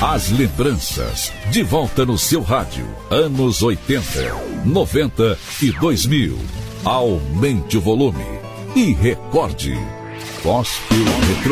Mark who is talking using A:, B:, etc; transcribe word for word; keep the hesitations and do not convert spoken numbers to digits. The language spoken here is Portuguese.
A: As lembranças, de volta no seu rádio. Anos oitenta, noventa e dois mil. Aumente o volume e recorde. Gospel Retro.